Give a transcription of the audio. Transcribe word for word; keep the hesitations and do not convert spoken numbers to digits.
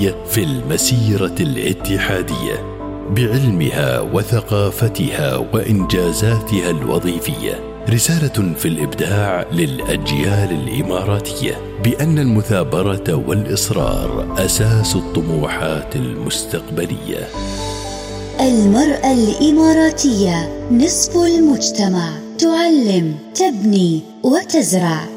العربية في المسيرة الاتحادية بعلمها وثقافتها وإنجازاتها الوظيفية. رسالة في الإبداع للأجيال الإماراتية بأن المثابرة والإصرار أساس الطموحات المستقبلية. المرأة الإماراتية نصف المجتمع، تعلم، تبني وتزرع.